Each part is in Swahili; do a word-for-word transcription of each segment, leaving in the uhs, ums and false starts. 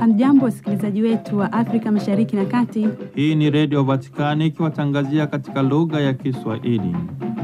Hamjambo wasikilizaji wetu wa Afrika Mashariki na Kati. Hii ni Radio Vatikani ikiwatangazia katika lugha ya Kiswahili.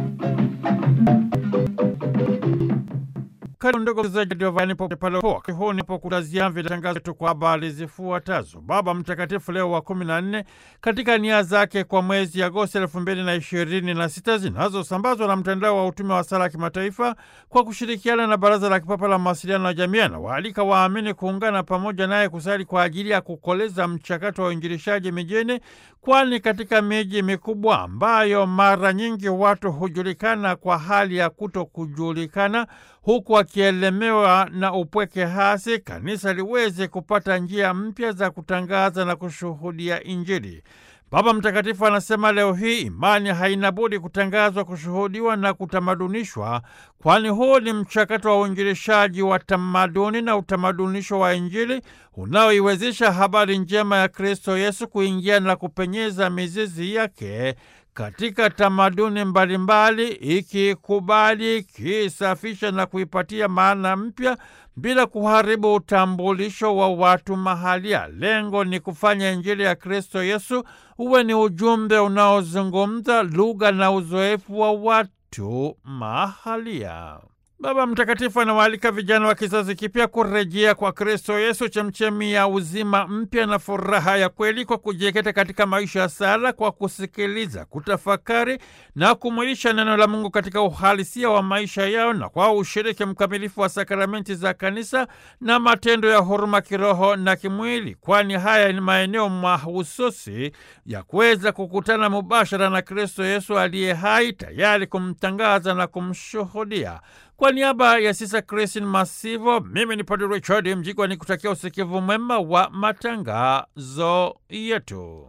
Karibu ndugu msikilizaji wa Vani popote pale ulipo. Huu ni kutazia vitangazo tu kwa habari zifuatazo. Baba Mtakatifu Leo wa kumi na nne katika nia zake kwa mwezi Agosti elfu mbili na ishirini na sita zinazosambazwa na mtandao wa utume wa sala kimataifa kwa kushirikiana na Baraza la Kipapa la Mawasiliano na Jamii, na waalika waamini kuungana pamoja naye kusali kwa ajili ya kukoleza mchakato wa uinjilishaji mijini, kwani katika miji mikubwa ambayo mara nyingi watu hujulikana kwa hali ya kutokujulikana huku akielemewa na upweke hasi, kanisa liweze kupata njia mpya za kutangaza na kushuhudia Injili. Baba Mtakatifu anasema leo hii imani haina budi kutangazwa, kushuhudiwa na kutamadunishwa, kwani huu ni mchakato wa uinjilishaji wa tamaduni na utamadunisho wa Injili unaoiwezesha habari njema ya Kristo Yesu kuingia na kupenyeza mizizi yake katika tamaduni mbalimbali, ikikubali, kisafisha na kuipatia maana mpya bila kuharibu utambulisho wa watu mahalia. Lengo ni kufanya Injili ya Kristo Yesu uwe ni ujumbe unaozungumza lugha na uzoefu wa watu mahalia. Baba Mtakatifu anawaalika vijana wa kizazi kipya kurejea kwa Kristo Yesu, chemchemi ya uzima mpya na furaha ya kweli, kwa kujikita katika maisha ya sala, kwa kusikiliza, kutafakari na kumwilisha neno la Mungu katika uhalisia wa maisha yao, na kwa ushiriki mkamilifu wa sakramenti za kanisa na matendo ya huruma kiroho na kimwili, kwani haya ni maeneo mahususi ya kuweza kukutana mubashara na Kristo Yesu aliye hai, tayari kumtangaza na kumshuhudia. Kwa niaba ya Sisa Kristin Masivo, mimi ni Padre Richard Mjigwa nikutakia usikivu mwema wa matangazo yetu.